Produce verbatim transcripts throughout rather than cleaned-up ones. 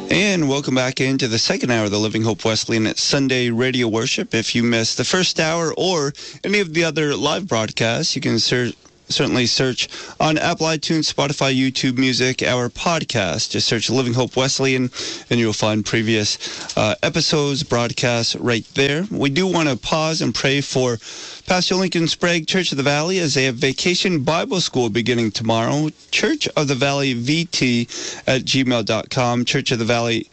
And welcome back into the second hour of the Living Hope Wesleyan Sunday Radio Worship. If you missed the first hour or any of the other live broadcasts, you can search, certainly search on Apple, iTunes, Spotify, YouTube Music, our podcast. Just search Living Hope Wesleyan, and you'll find previous uh, episodes, broadcasts right there. We do want to pause and pray for Pastor Lincoln Sprague, Church of the Valley, as they have Vacation Bible School beginning tomorrow. Church of the Valley V T at gmail dot com. Church of the Valley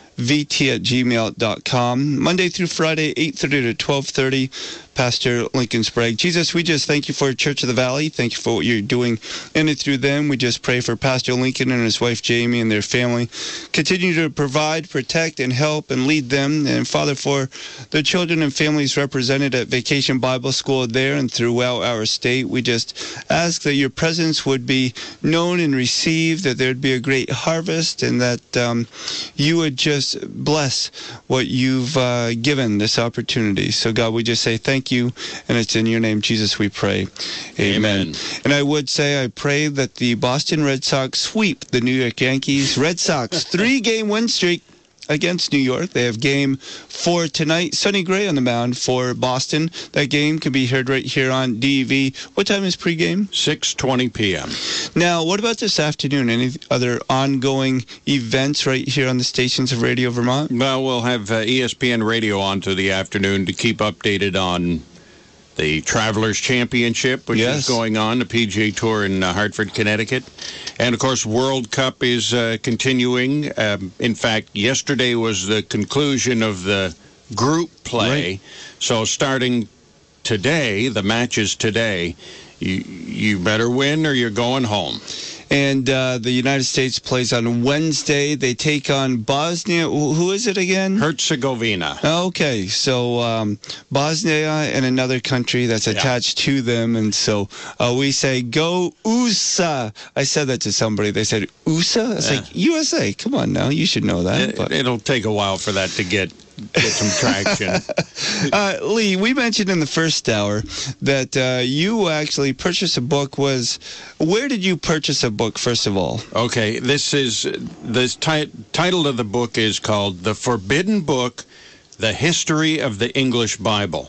V T at gmail dot com. Monday through Friday, eight thirty to twelve thirty. Pastor Lincoln Sprague. Jesus, we just thank you for Church of the Valley. Thank you for what you're doing in and through them. We just pray for Pastor Lincoln and his wife Jamie and their family. Continue to provide, protect, and help and lead them. And Father, for the children and families represented at Vacation Bible School there and throughout our state, we just ask that your presence would be known and received, that there'd be a great harvest, and that um, you would just bless what you've uh, given this opportunity. So God, we just say thank you, and it's in your name, Jesus, we pray. Amen. Amen. And I would say I pray that the Boston Red Sox sweep the New York Yankees. Red Sox, three-game win streak against New York. They have game four tonight. Sonny Gray on the mound for Boston. That game can be heard right here on D E V. What time is pregame? six twenty p.m. Now, what about this afternoon? Any other ongoing events right here on the stations of Radio Vermont? Well, we'll have uh, E S P N Radio on through the afternoon to keep updated on the Travelers Championship, which yes. is going on, the P G A Tour in uh, Hartford, Connecticut. And, of course, World Cup is uh, continuing. Um, in fact, yesterday was the conclusion of the group play. Right. So starting today, the matches today, you, you better win or you're going home. And uh, the United States plays on Wednesday. They take on Bosnia. Who is it again? Herzegovina. Okay, so um, Bosnia and another country that's attached yeah. to them. And so uh, we say, go U S A. I said that to somebody. They said, U S A? It's yeah. like, U S A. Come on now. You should know that. It, but. It'll take a while for that to get... get some traction. uh, Lee, we mentioned in the first hour that uh, you actually purchased a book. Was where did you purchase a book, first of all? Okay, this is the ti- title of the book is called The Forbidden Book, The History of the English Bible.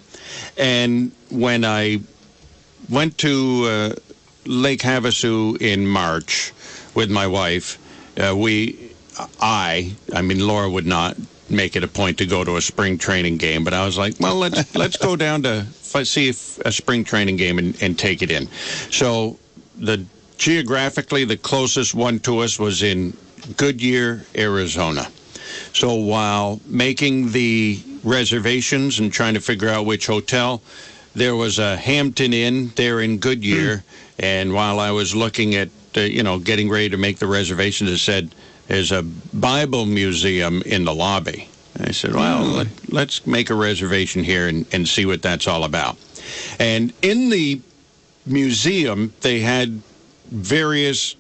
And when I went to uh, Lake Havasu in March with my wife, uh, we, I, I mean, Laura would not make it a point to go to a spring training game, but I was like, well, let's let's go down to see if a spring training game and, and take it in. So the geographically the closest one to us was in Goodyear, Arizona. So while making the reservations and trying to figure out which hotel, there was a Hampton Inn there in Goodyear, mm. and while I was looking at uh, you know getting ready to make the reservations, it said there's a Bible museum in the lobby. I said, well, let, let's make a reservation here and, and see what that's all about. And in the museum, they had various,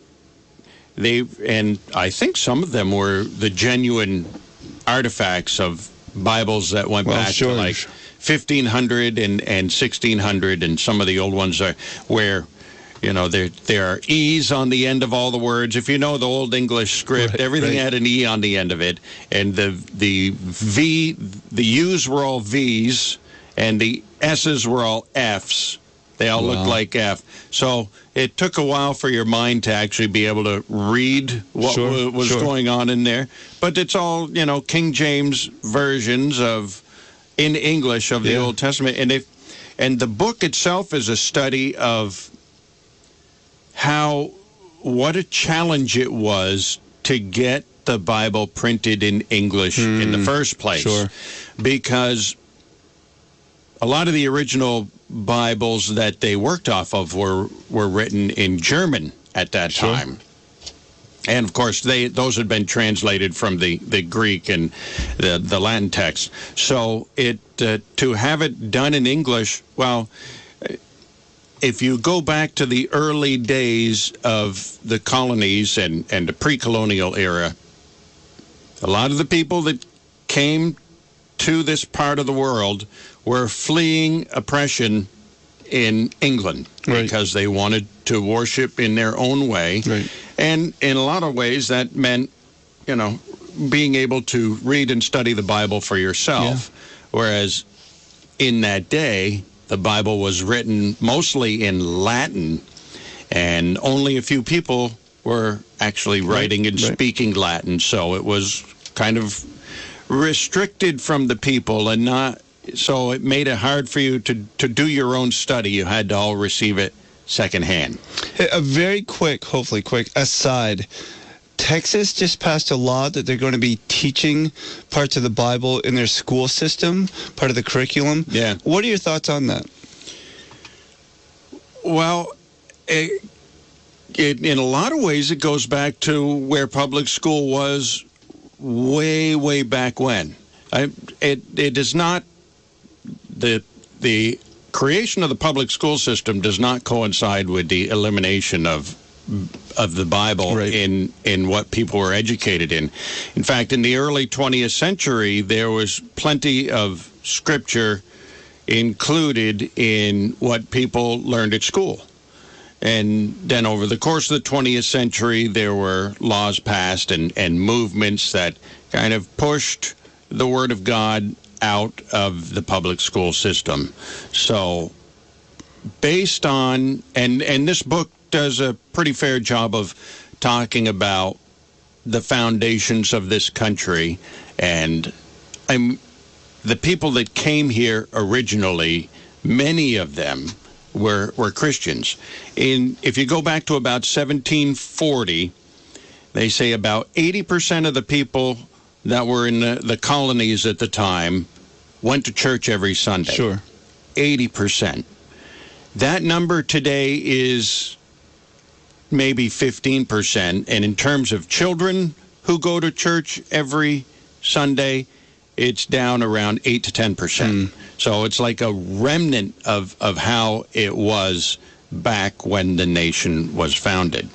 they and I think some of them were the genuine artifacts of Bibles that went well, back sure. to like fifteen hundred and, and sixteen hundred, and some of the old ones are where... You know, there there are E's on the end of all the words. If you know the Old English script, right, everything right. had an E on the end of it. And the the V, the U's were all V's, and the S's were all F's. They all wow. looked like F. So it took a while for your mind to actually be able to read what sure, w- was sure. going on in there. But it's all, you know, King James versions of, in English, of the yeah. Old Testament. And if and the book itself is a study of how, what a challenge it was to get the Bible printed in English mm, in the first place. Sure. Because a lot of the original Bibles that they worked off of were, were written in German at that sure. time. And, of course, they those had been translated from the, the Greek and the, the Latin text. So it uh, to have it done in English, well... If you go back to the early days of the colonies and, and the pre-colonial era, a lot of the people that came to this part of the world were fleeing oppression in England right. because they wanted to worship in their own way. Right. And in a lot of ways, that meant, you know, being able to read and study the Bible for yourself, yeah. whereas in that day, the Bible was written mostly in Latin, and only a few people were actually writing right, and right. speaking Latin, so it was kind of restricted from the people, and not so it made it hard for you to, to do your own study. You had to all receive it secondhand. A very quick, hopefully quick aside. Texas just passed a law that they're going to be teaching parts of the Bible in their school system, part of the curriculum. Yeah. What are your thoughts on that? Well, it, it, in a lot of ways, it goes back to where public school was way, way back when. I, it, it is not the the creation of the public school system does not coincide with the elimination of of the Bible right. in in what people were educated in. In fact, in the early twentieth century, there was plenty of scripture included in what people learned at school. And then over the course of the twentieth century, there were laws passed and, and movements that kind of pushed the Word of God out of the public school system. So based on, and, and this book does a pretty fair job of talking about the foundations of this country, and I'm, the people that came here originally, many of them were were Christians. In if you go back to about seventeen forty, they say about eighty percent of the people that were in the, the colonies at the time went to church every Sunday. Sure. eighty percent. That number today is maybe fifteen percent. And in terms of children who go to church every Sunday, it's down around eight to ten percent. Mm. So it's like a remnant of, of how it was back when the nation was founded.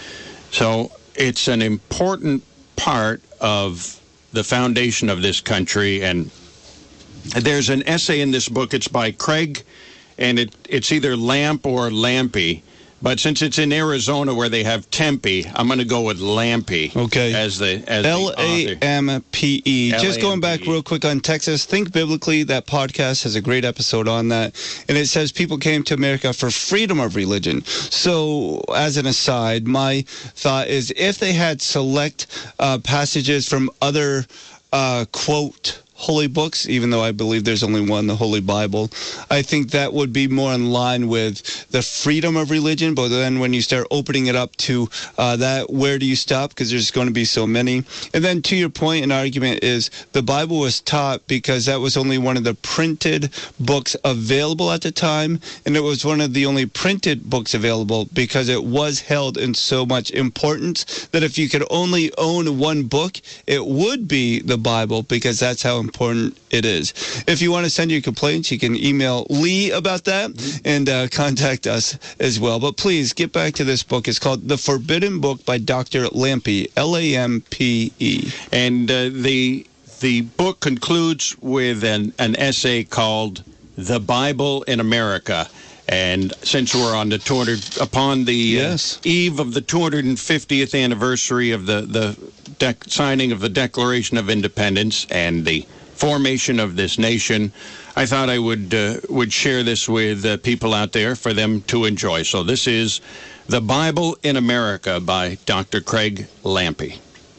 So it's an important part of the foundation of this country. And there's an essay in this book. It's by Craig, and it, it's either Lamp or Lampy. But since it's in Arizona where they have Tempe, I'm going to go with Lampy. Okay. As the as L A M P E. L A M P E. Just going back real quick on Texas, Think Biblically, that podcast has a great episode on that. And it says people came to America for freedom of religion. So, as an aside, my thought is if they had select uh, passages from other, uh, quote, holy books, even though I believe there's only one, the Holy Bible, I think that would be more in line with the freedom of religion. But then when you start opening it up to uh, that, where do you stop? Because there's going to be so many. And then to your point, an argument is the Bible was taught because that was only one of the printed books available at the time. And it was one of the only printed books available because it was held in so much importance that if you could only own one book, it would be the Bible, because that's how important important it is. If you want to send your complaints, you can email Lee about that and uh, contact us as well. But please get back to this book. It's called The Forbidden Book by Doctor Lampy, L A M P E. And uh, the the book concludes with an, an essay called The Bible in America. And since we're on the two hundred, upon the yes. uh, eve of the two hundred fiftieth anniversary of the the dec- signing of the Declaration of Independence and the formation of this nation, I thought I would uh, would share this with uh, people out there for them to enjoy. So this is The Bible in America by Doctor Craig Lampy.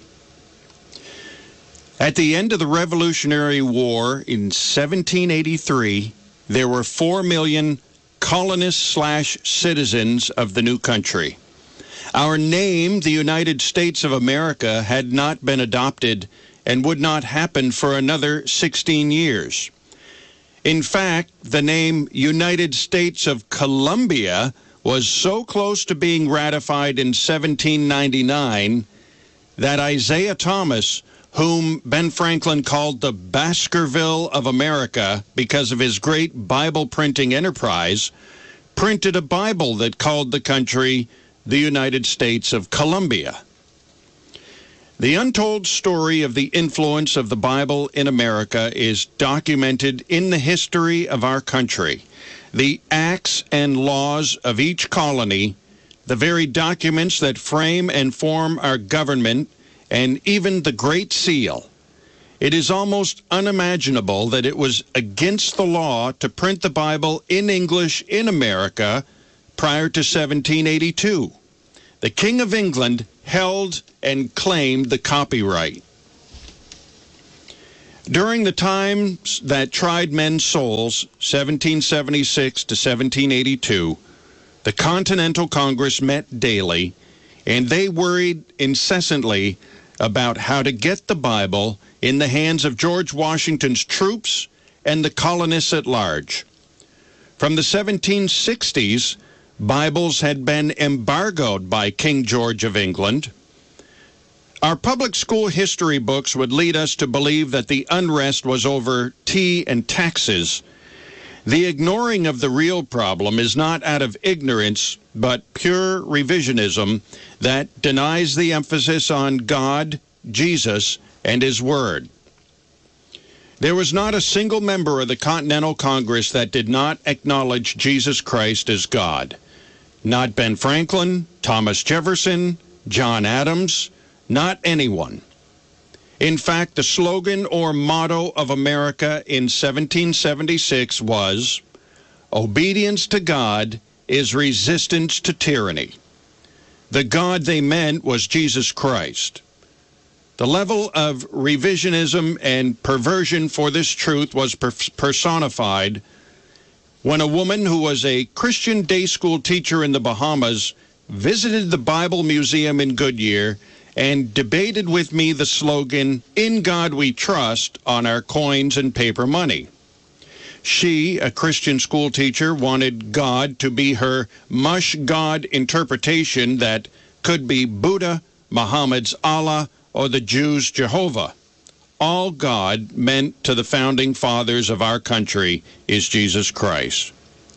At the end of the Revolutionary War in seventeen eighty-three, there were four million colonists slash citizens of the new country. Our name, the United States of America, had not been adopted and would not happen for another sixteen years. In fact, the name United States of Colombia was so close to being ratified in seventeen ninety-nine that Isaiah Thomas, whom Ben Franklin called the Baskerville of America because of his great Bible printing enterprise, printed a Bible that called the country the United States of Colombia. The untold story of the influence of the Bible in America is documented in the history of our country. The acts and laws of each colony, the very documents that frame and form our government, and even the Great Seal, it is almost unimaginable that it was against the law to print the Bible in English in America prior to seventeen eighty-two. The King of England held and claimed the copyright. During the times that tried men's souls, seventeen seventy-six to seventeen eighty-two, the Continental Congress met daily, and they worried incessantly about how to get the Bible in the hands of George Washington's troops and the colonists at large. From the seventeen sixties, Bibles had been embargoed by King George of England. Our public school history books would lead us to believe that the unrest was over tea and taxes. The ignoring of the real problem is not out of ignorance, but pure revisionism that denies the emphasis on God, Jesus, and His Word. There was not a single member of the Continental Congress that did not acknowledge Jesus Christ as God. Not Ben Franklin, Thomas Jefferson, John Adams, not anyone. In fact, the slogan or motto of America in seventeen seventy-six was, "Obedience to God is resistance to tyranny." The God they meant was Jesus Christ. The level of revisionism and perversion for this truth was per- personified when a woman who was a Christian day school teacher in the Bahamas visited the Bible Museum in Goodyear and debated with me the slogan, "In God We Trust," on our coins and paper money. She, a Christian school teacher, wanted God to be her mush God interpretation that could be Buddha, Muhammad's Allah, or the Jews' Jehovah. All God meant to the founding fathers of our country is Jesus Christ.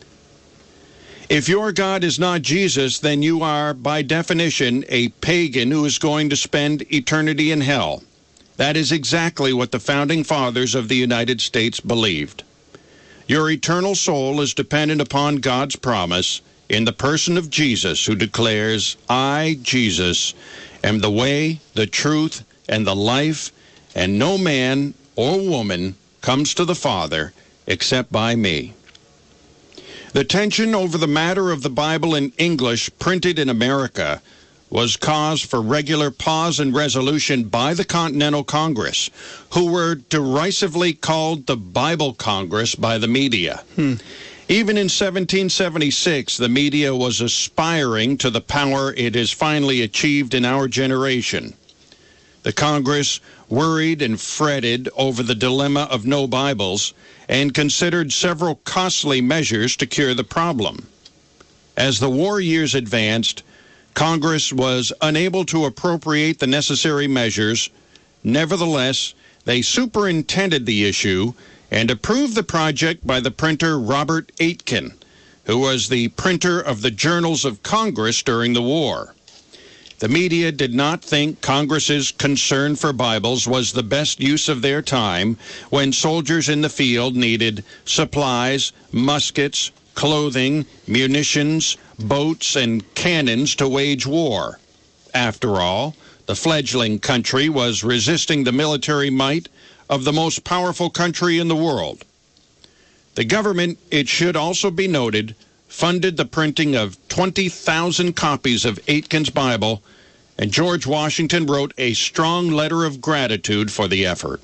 If your God is not Jesus, then you are, by definition, a pagan who is going to spend eternity in hell. That is exactly what the founding fathers of the United States believed. Your eternal soul is dependent upon God's promise in the person of Jesus, who declares, "I, Jesus, am the way, the truth, and the life, and no man or woman comes to the Father except by me." The tension over the matter of the Bible in English printed in America was cause for regular pause and resolution by the Continental Congress, who were derisively called the Bible Congress by the media. Hmm. Even in seventeen seventy-six, the media was aspiring to the power it has finally achieved in our generation. The Congress worried and fretted over the dilemma of no Bibles and considered several costly measures to cure the problem. As the war years advanced, Congress was unable to appropriate the necessary measures. Nevertheless, they superintended the issue and approved the project by the printer Robert Aitken, who was the printer of the Journals of Congress during the war. The media did not think Congress's concern for Bibles was the best use of their time when soldiers in the field needed supplies, muskets, clothing, munitions, boats, and cannons to wage war. After all, the fledgling country was resisting the military might of the most powerful country in the world. The government, it should also be noted, funded the printing of twenty thousand copies of Aitken's Bible, and George Washington wrote a strong letter of gratitude for the effort.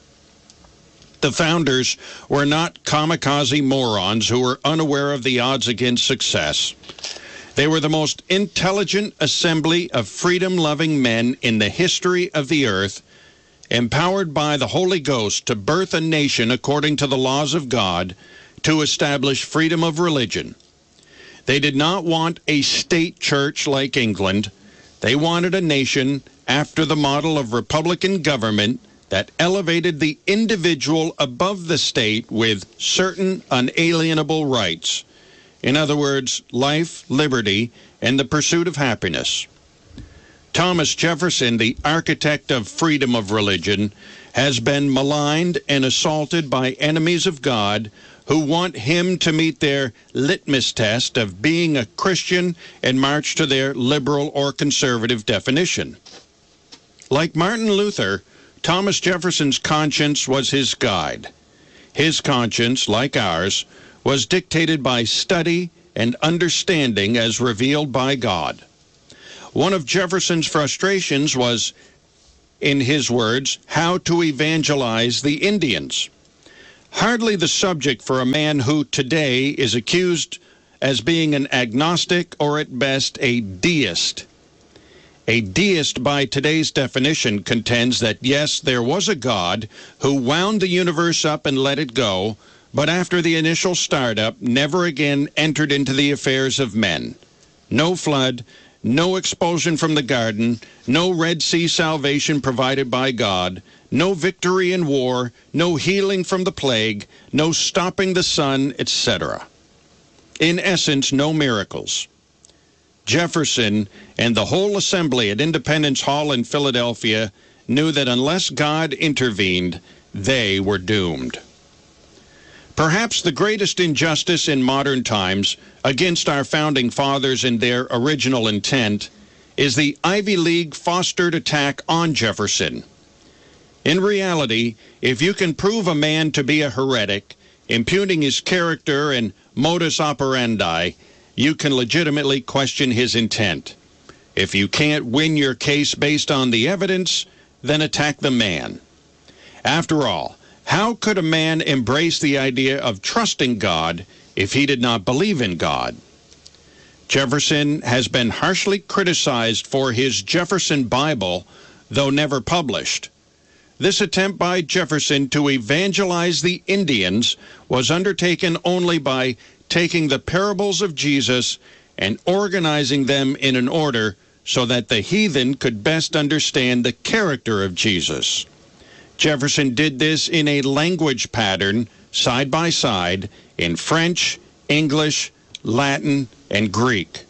The founders were not kamikaze morons who were unaware of the odds against success. They were the most intelligent assembly of freedom-loving men in the history of the earth, empowered by the Holy Ghost to birth a nation according to the laws of God, to establish freedom of religion. They did not want a state church like England. They wanted a nation after the model of republican government that elevated the individual above the state with certain unalienable rights. In other words, life, liberty, and the pursuit of happiness. Thomas Jefferson, the architect of freedom of religion, has been maligned and assaulted by enemies of God who want him to meet their litmus test of being a Christian and march to their liberal or conservative definition. Like Martin Luther, Thomas Jefferson's conscience was his guide. His conscience, like ours, was dictated by study and understanding as revealed by God. One of Jefferson's frustrations was, in his words, how to evangelize the Indians. Hardly the subject for a man who today is accused as being an agnostic or at best a deist. A deist, by today's definition, contends that, yes, there was a God who wound the universe up and let it go, but after the initial startup, never again entered into the affairs of men. No flood, no expulsion from the garden, no Red Sea salvation provided by God, no victory in war, no healing from the plague, no stopping the sun, et cetera. In essence, no miracles. Jefferson and the whole assembly at Independence Hall in Philadelphia knew that unless God intervened, they were doomed. Perhaps the greatest injustice in modern times against our founding fathers and their original intent is the Ivy League fostered attack on Jefferson. In reality, if you can prove a man to be a heretic, impugning his character and modus operandi, you can legitimately question his intent. If you can't win your case based on the evidence, then attack the man. After all, how could a man embrace the idea of trusting God if he did not believe in God? Jefferson has been harshly criticized for his Jefferson Bible, though never published. This attempt by Jefferson to evangelize the Indians was undertaken only by taking the parables of Jesus and organizing them in an order so that the heathen could best understand the character of Jesus. Jefferson did this in a language pattern, side by side, in French, English, Latin, and Greek.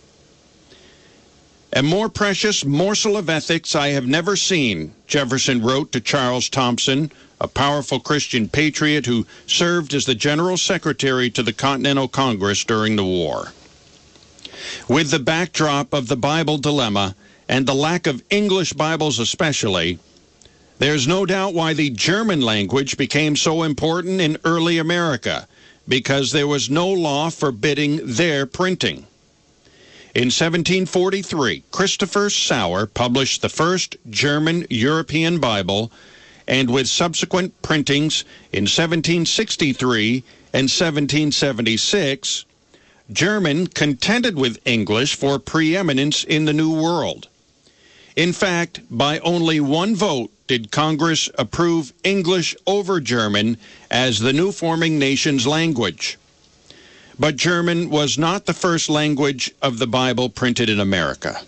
A more precious morsel of ethics I have never seen, Jefferson wrote to Charles Thompson, a powerful Christian patriot who served as the General Secretary to the Continental Congress during the war. With the backdrop of the Bible dilemma and the lack of English Bibles especially, there's no doubt why the German language became so important in early America, because there was no law forbidding their printing. In seventeen forty-three, Christopher Sauer published the first German European Bible, and with subsequent printings in seventeen sixty-three and seventeen seventy-six, German contended with English for preeminence in the New World. In fact, by only one vote did Congress approve English over German as the new forming nation's language. But German was not the first language of the Bible printed in America.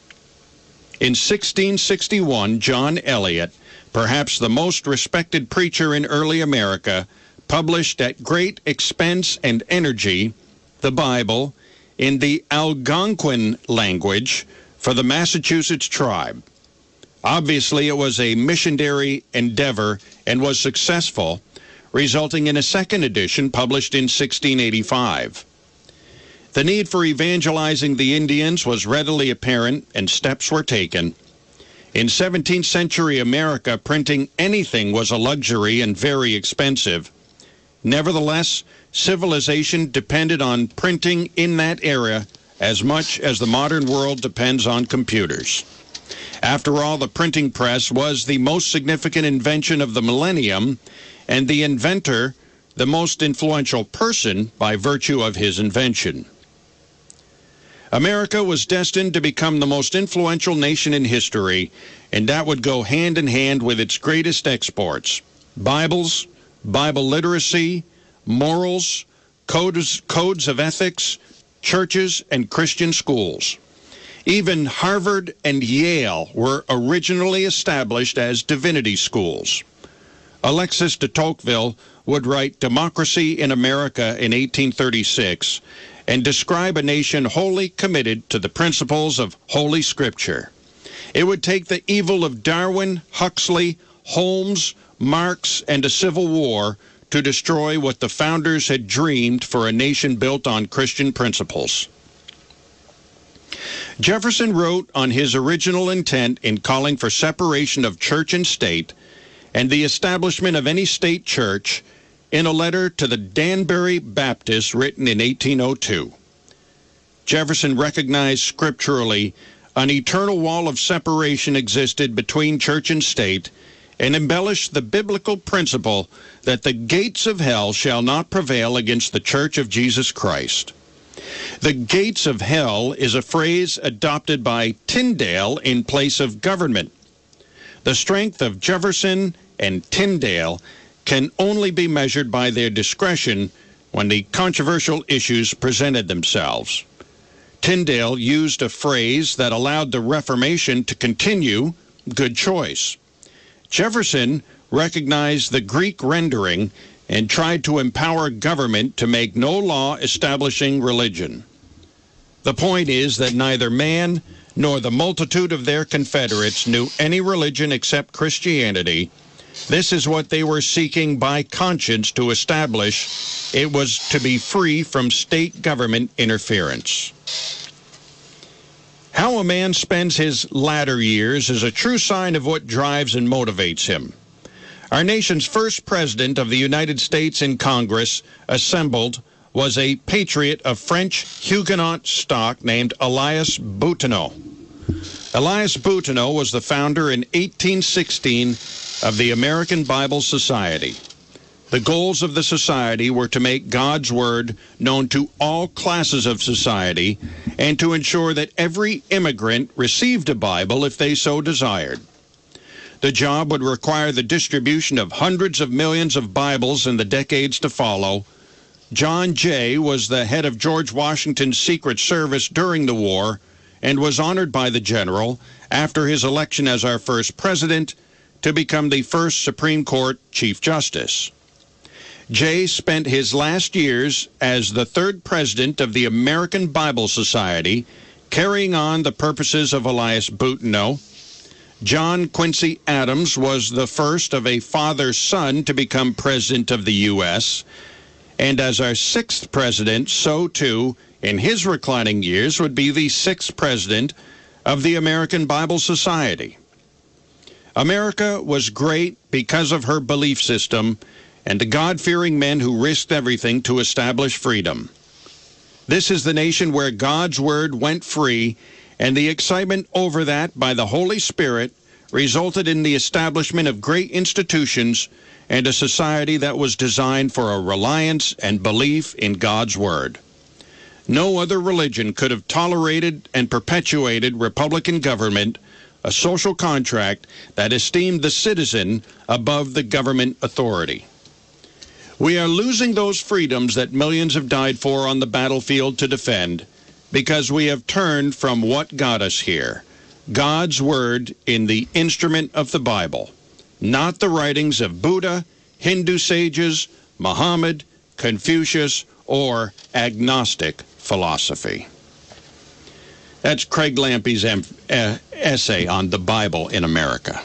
In sixteen sixty-one, John Eliot, perhaps the most respected preacher in early America, published at great expense and energy the Bible in the Algonquin language for the Massachusetts tribe. Obviously, it was a missionary endeavor and was successful, resulting in a second edition published in sixteen eighty-five. The need for evangelizing the Indians was readily apparent, and steps were taken. In seventeenth century America, printing anything was a luxury and very expensive. Nevertheless, civilization depended on printing in that era as much as the modern world depends on computers. After all, the printing press was the most significant invention of the millennium, and the inventor the most influential person by virtue of his invention. America was destined to become the most influential nation in history, and that would go hand in hand with its greatest exports: Bibles, Bible literacy, morals, codes, codes of ethics, churches, and Christian schools. Even Harvard and Yale were originally established as divinity schools. Alexis de Tocqueville would write Democracy in America in eighteen thirty-six and describe a nation wholly committed to the principles of Holy Scripture. It would take the evil of Darwin, Huxley, Holmes, Marx, and a civil war to destroy what the founders had dreamed for a nation built on Christian principles. Jefferson wrote on his original intent in calling for separation of church and state and the establishment of any state church in a letter to the Danbury Baptists written in eighteen oh two. Jefferson recognized scripturally an eternal wall of separation existed between church and state and embellished the biblical principle that the gates of hell shall not prevail against the church of Jesus Christ. The gates of hell is a phrase adopted by Tyndale in place of government. The strength of Jefferson and Tyndale can only be measured by their discretion when the controversial issues presented themselves. Tyndale used a phrase that allowed the Reformation to continue. Good choice. Jefferson recognized the Greek rendering and tried to empower government to make no law establishing religion. The point is that neither man nor the multitude of their confederates knew any religion except Christianity. This is what they were seeking by conscience to establish. It was to be free from state government interference. How a man spends his latter years is a true sign of what drives and motivates him. Our nation's first president of the United States in Congress assembled was a patriot of French Huguenot stock named Elias Boutineau. Elias Boutineau was the founder in eighteen sixteen of the American Bible Society. The goals of the society were to make God's Word known to all classes of society and to ensure that every immigrant received a Bible if they so desired. The job would require the distribution of hundreds of millions of Bibles in the decades to follow. John Jay was the head of George Washington's Secret Service during the war and was honored by the general after his election as our first president to become the first Supreme Court Chief Justice. Jay spent his last years as the third president of the American Bible Society, carrying on the purposes of Elias Boutineau. John Quincy Adams was the first of a father-son to become president of the U S, and as our sixth president, so too, in his reclining years, would be the sixth president of the American Bible Society. America was great because of her belief system and the God-fearing men who risked everything to establish freedom. This is the nation where God's Word went free, and the excitement over that by the Holy Spirit resulted in the establishment of great institutions and a society that was designed for a reliance and belief in God's Word. No other religion could have tolerated and perpetuated Republican government, a social contract that esteemed the citizen above the government authority. We are losing those freedoms that millions have died for on the battlefield to defend because we have turned from what got us here, God's Word in the instrument of the Bible, not the writings of Buddha, Hindu sages, Muhammad, Confucius, or agnostic philosophy. That's Craig Lampe's em- uh, essay on the Bible in America.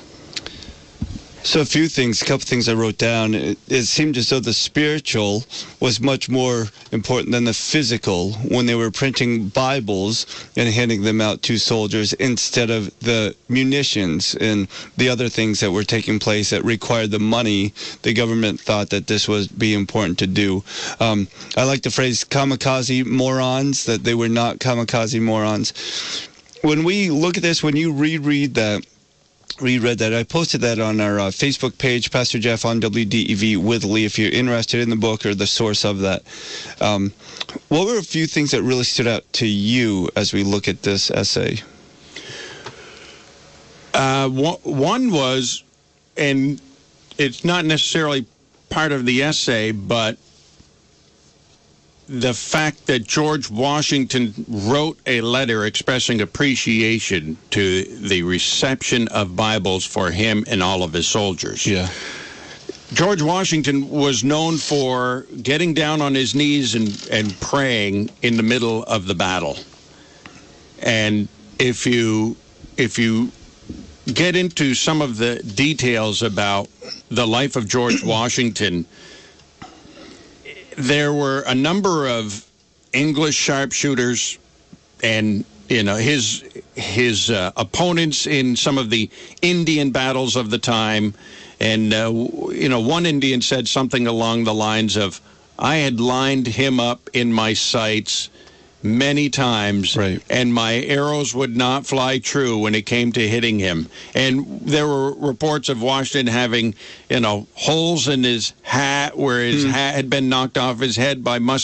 So a few things, a couple things I wrote down. It, it seemed as though the spiritual was much more important than the physical when they were printing Bibles and handing them out to soldiers instead of the munitions and the other things that were taking place that required the money. The government thought that this would be important to do. Um, I like the phrase kamikaze morons, that they were not kamikaze morons. When we look at this, when you reread that, reread that. I posted that on our uh, Facebook page, Pastor Jeff on W D E V with Lee, if you're interested in the book or the source of that. Um, what were a few things that really stood out to you as we look at this essay? Uh, one was, and it's not necessarily part of the essay, but the fact that George Washington wrote a letter expressing appreciation to the reception of Bibles for him and all of his soldiers. Yeah. George Washington was known for getting down on his knees and, and praying in the middle of the battle. And if you if you get into some of the details about the life of George Washington, there were a number of English sharpshooters and you know, his his uh, opponents in some of the Indian battles of the time. And, uh, you know, one Indian said something along the lines of, I had lined him up in my sights many times, right, and my arrows would not fly true when it came to hitting him. And there were reports of Washington having, you know, holes in his hat where his mm. hat had been knocked off his head by musket